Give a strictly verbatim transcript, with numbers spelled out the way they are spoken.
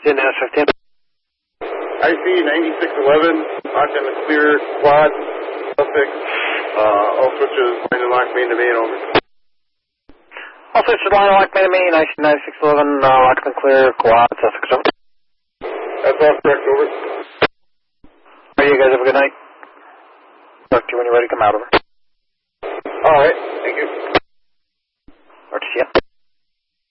J N S fifteen. I C ninety-six eleven, locked in the clear, quad, suffix, uh, all switches, line and lock, main to main, over. All switches, line and lock, main to main, I C ninety-six eleven, uh, locked in clear, quad, suffix, over. That's all correct, over. All right, you guys have a good night. Talk to you when you're ready to come out, over. All right, thank you. Or to see you.